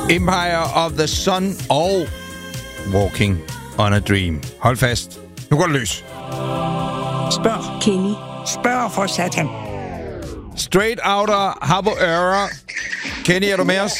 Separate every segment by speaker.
Speaker 1: Empire of the Sun og Walking on a Dream. Hold fast. Nu går det løs.
Speaker 2: Spørg, Kenny. Spørg for satan.
Speaker 1: Straight Outta Harboøre. Kenny, er du med os?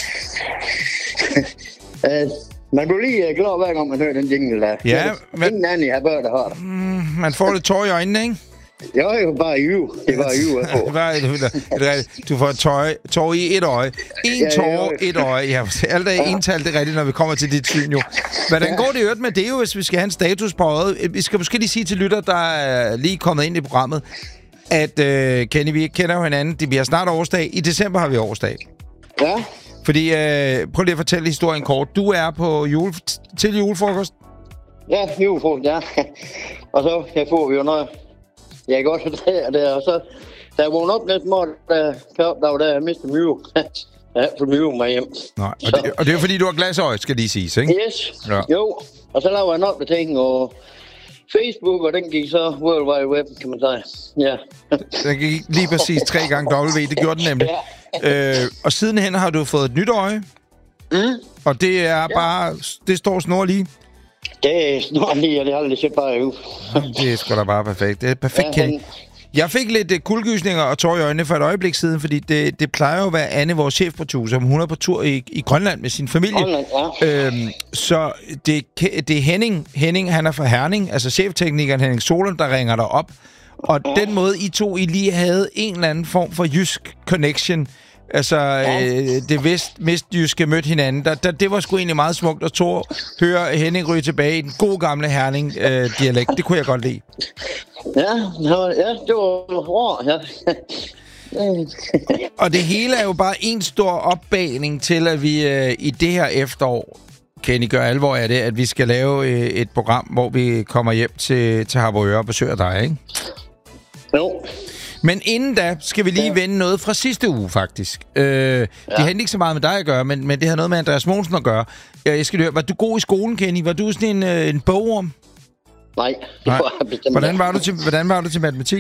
Speaker 3: Man bliver lige glad hver gang man hører den jingle der.
Speaker 1: Ja, men...
Speaker 3: Ingen anden i Harboøre, der har det.
Speaker 1: Man får lidt tår i øjnene, ikke?
Speaker 3: Jeg er jo bare jul. Det var jul.
Speaker 1: Du får tår i et øje. En tår, et øje. Ja, alt er ental, det er rigtigt, når vi kommer til dit syn jo. Hvordan går det i øvrigt med det jo, hvis vi skal have en status på øjet? Vi skal måske lige sige til lytter, der er lige kommet ind i programmet, at Kenny, vi kender jo hinanden. Vi har snart årsdag. I december har vi årsdag.
Speaker 3: Ja.
Speaker 1: Fordi, prøv lige at fortælle historien kort. Du er på til julefrokost?
Speaker 3: Ja, julefrokost, ja. Og så får vi jo noget. Jeg kan også der, og så da jeg vågnede op næste morgen, der var der, jeg mistede mjøv. Jeg har fået mjøv med hjem.
Speaker 1: Nej, og det er jo fordi, du har glasøje, skal lige siges, ikke?
Speaker 3: Yes, ja. Jo. Og så lavede jeg en opdatering, og Facebook, og den gik så World Wide Web, kan man sige. Ja.
Speaker 1: Den gik lige præcis 3 gange W, det gjorde den nemlig. Ja. Og sidenhen har du fået et nyt øje. Og det er bare, det står snor lige. Det er
Speaker 3: snart lige, og det har aldrig set bare ud.
Speaker 1: Det er sgu da bare perfekt. Det er perfekt, Kenny. Jeg fik lidt kuldegysninger og tår i øjnene for et øjeblik siden, fordi det plejer jo at være Anne, vores chefproducer, hun er på tur i Grønland med sin familie.
Speaker 3: Grønland, ja.
Speaker 1: Så det er Henning, han er fra Herning, altså chefteknikeren Henning Solund, der ringer dig op. Og den måde, I lige havde en eller anden form for jysk connection, altså det vestjyske mødte hinanden, det var sgu egentlig meget smukt, og høre Henning ryge tilbage i den gode gamle Herning-dialekt. Det kunne jeg godt lide.
Speaker 3: Ja, det var hårdt, ja.
Speaker 1: Og det hele er jo bare en stor opbagning til, at vi i det her efterår, Kenny, gør alvor af det, at vi skal lave et program, hvor vi kommer hjem til Harboøre og besøger dig, ikke?
Speaker 3: Jo.
Speaker 1: Men inden da skal vi lige vende noget fra sidste uge, faktisk. Det havde ikke så meget med dig at gøre, men det havde noget med Andreas Mogensen at gøre. Jeg skal høre, var du god i skolen, Kenny? Var du sådan en bogorm?
Speaker 3: Nej, det var bestemt.
Speaker 1: Hvordan var du til matematik?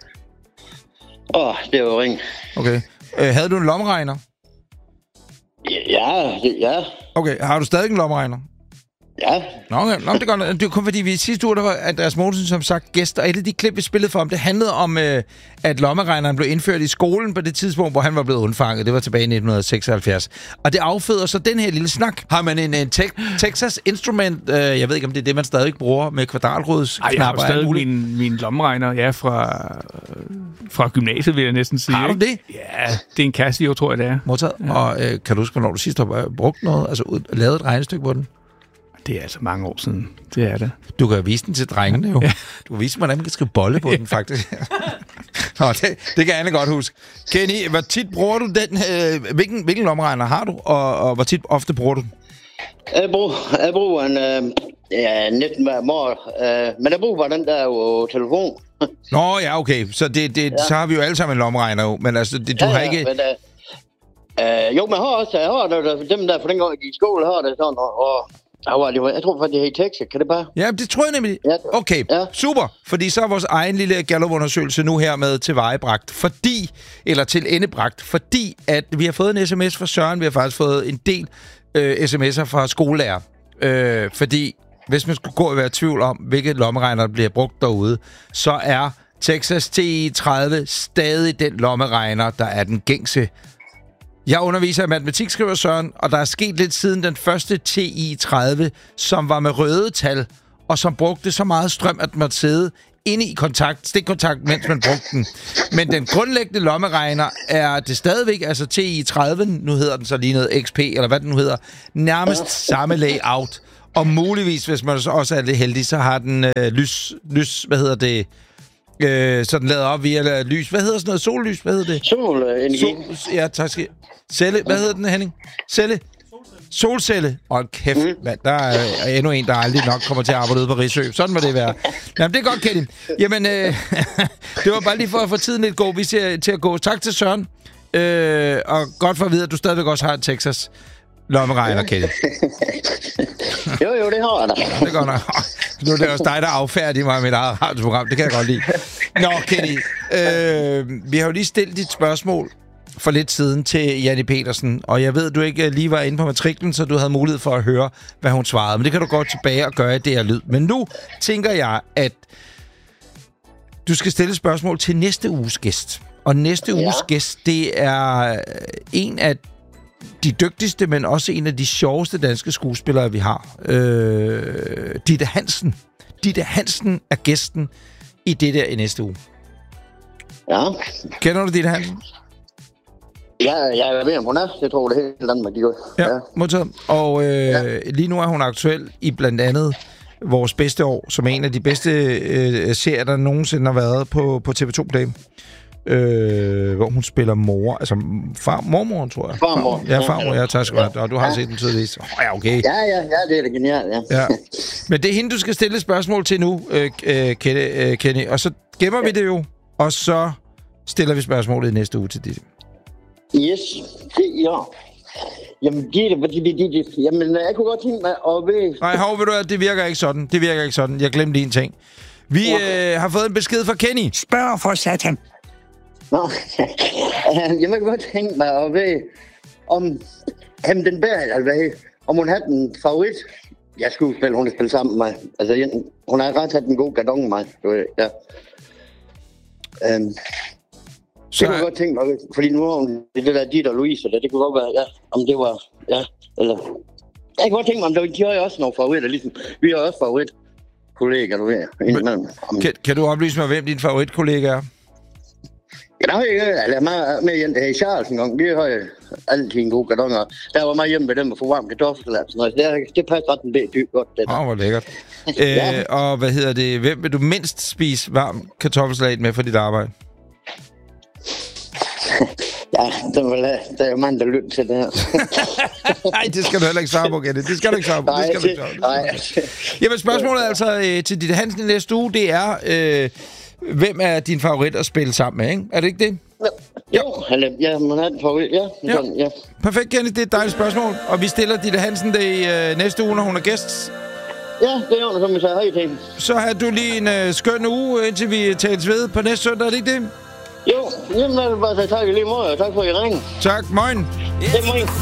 Speaker 3: Det var ring.
Speaker 1: Okay. Havde du en lommeregner?
Speaker 3: Ja.
Speaker 1: Okay, har du stadig en lommeregner?
Speaker 3: Ja.
Speaker 1: Nå, det er godt. Det er kun fordi, vi sidste uge, der var Andreas Mogensen, som sagt, gæst, og et af de klip, vi spillede for ham, det handlede om, at lommeregneren blev indført i skolen på det tidspunkt, hvor han var blevet undfanget. Det var tilbage i 1976. Og det afføder så den her lille snak. Har man en Texas Instrument, jeg ved ikke, om det er det, man stadig bruger med kvadratrudsknapper?
Speaker 4: Jeg har stadig min lommeregner, fra gymnasiet, vil jeg næsten sige.
Speaker 1: Har du det?
Speaker 4: Ja, det er en Casio, tror jeg, det er.
Speaker 1: Modtaget. Ja. Og kan du huske, hvornår du sidst har brugt noget, altså lavet et regnestykke på den?
Speaker 4: Det er altså mange år siden. Det er det.
Speaker 1: Du kan vise den til drengene jo. Ja. Du kan vise, hvordan man kan skrive bolle på den, faktisk. Nå, det kan Anne godt huske. Kenny, hvor tit bruger du den? Hvilken lommeregner har du, og hvor tit ofte bruger du den?
Speaker 3: Jeg bruger en næsten hver morgen. Men jeg bruger bare den der jo telefon.
Speaker 1: Nå, ja, okay. Så så har vi jo alle sammen en lommeregner jo. Men altså, du har ikke...
Speaker 3: Men, jo, men jeg har dem der, for den gang jeg gik i skole, har det sådan, og jeg tror faktisk, det er i Texas. Kan det bare?
Speaker 1: Ja, det tror jeg nemlig. Ja, okay, super. Fordi så er vores egen lille Gallup-undersøgelse nu her med tilvejebragt. Til endebragt. Fordi at vi har fået en sms fra Søren. Vi har faktisk fået en del sms'er fra skolelærer. Fordi hvis man skulle gå og være i tvivl om, hvilke lommeregner der bliver brugt derude, så er Texas TI-30 stadig den lommeregner, der er den gængse. Jeg underviser i matematik, skriver Søren, og der er sket lidt siden den første TI-30, som var med røde tal, og som brugte så meget strøm, at man måtte sidde inde i stikkontakt, mens man brugte den. Men den grundlæggende lommeregner er det stadigvæk, altså TI-30, nu hedder den så lige noget XP, eller hvad den nu hedder, nærmest samme layout. Og muligvis, hvis man også er lidt heldig, så har den så den lader op via lys. Hvad hedder sådan noget? Sollys? Hvad hedder det?
Speaker 3: Solenergi.
Speaker 1: Ja, tak skal Celle. Hvad hedder den, Henning? Celle? Solcelle. Og kæft, mand. Der er endnu en, der aldrig nok kommer til at arbejde ude på Rigsø. Sådan må det være. Jamen, det er godt, Kenny. Jamen, det var bare lige for at få tiden lidt god. Vi ser til at gå. Tak til Søren. Og godt for at vide, at du stadigvæk også har en Texas lommeregner, Kenny.
Speaker 3: Jo, det har jeg da.
Speaker 1: Det går nok. Nu er det også dig, der affærdiger mig med mit eget radioprogram. Det kan jeg godt lide. Nå, Kenny. Vi har jo lige stillet dit spørgsmål for lidt siden til Janni Petersen, og jeg ved, du ikke lige var inde på matriklen, så du havde mulighed for at høre, hvad hun svarede. Men det kan du gå tilbage og gøre i det her lyd. Men nu tænker jeg, at du skal stille spørgsmål til næste uges gæst. Og næste uges gæst, det er en af de dygtigste, men også en af de sjoveste danske skuespillere, vi har. Ditte Hansen. Ditte Hansen er gæsten i det der i næste uge.
Speaker 3: Ja.
Speaker 1: Kender du Ditte Hansen?
Speaker 3: Ja, jeg ved, om hun er. Jeg tror, det er helt Danmark, de gør.
Speaker 1: Ja, modtaget. Og lige nu er hun aktuel i blandt andet Vores Bedste År, som er en af de bedste serier, der nogensinde har været på TV2 Play. Hvor hun spiller mor, altså mormor, tror jeg.
Speaker 3: Farmor.
Speaker 1: Ja, farmor, ja, tak skal du have. Og du har set den tydeligvis. Ja, okay.
Speaker 3: Ja, det er da genialt, ja.
Speaker 1: Men det er hende, du skal stille et spørgsmål til nu, Kenny. Og så gemmer vi det jo, og så stiller vi spørgsmålet i næste uge til dit.
Speaker 3: Yes, ja. Jamen, jamen, jeg kunne godt tænke mig at ved...
Speaker 1: Nej, ved du at det virker ikke sådan. Det virker ikke sådan. Jeg glemte en ting. Vi har fået en besked fra Kenny.
Speaker 2: Spørg for satan.
Speaker 3: Nå, jeg kunne godt tænke mig at ved, om den bærer, om hun havde en favorit. Jeg skulle spille, hun har spillet sammen med mig. Altså, hun har ret haft en god gardon med mig. Ja. Det kunne jeg godt tænke mig, fordi nu har hun det der Ditte og Louise, det kunne godt være, ja, om det var, ja, eller... Jeg kunne godt tænke mig, om de har også nogle favoritter, ligesom vi har også favoritkollegaer, du ved.
Speaker 1: Kan du oplyse mig, hvem din favoritkollega er?
Speaker 3: Ja, der har jeg med hjemme her i Charles en gang. Vi har jo altid en god kartonger. Der var meget hjemme med dem og få varm kartoffelsalat. Det passer ret en dybt godt.
Speaker 1: Hvor lækkert. Og hvad hedder det? Hvem vil du mindst spise varm kartoffelsalat med for dit arbejde?
Speaker 3: Ja, der er jo mange, der lytter til det her.
Speaker 1: Nej, det skal du heller ikke svare på, Kenneth. Det skal du ikke svare på. Nej. Jamen, spørgsmålet altså til Ditte Hansen i næste uge, det er... hvem er din favorit at spille sammen med, ikke? Er det ikke det?
Speaker 3: Ja, man er den favorit, ja.
Speaker 1: Perfekt, Kenneth. Det er et dejligt spørgsmål. Og vi stiller Ditte Hansen det i næste uge, når hun er gæst.
Speaker 3: Ja, det er jo, som vi sagde hej til.
Speaker 1: Så har du lige en skøn uge, indtil vi tales ved på næste søndag. Er det ikke det?
Speaker 3: Jo, jamen, jeg vil bare sige tak i lige måde, og tak for, at I ringede.
Speaker 1: Tak, moin.
Speaker 3: Ja, moin.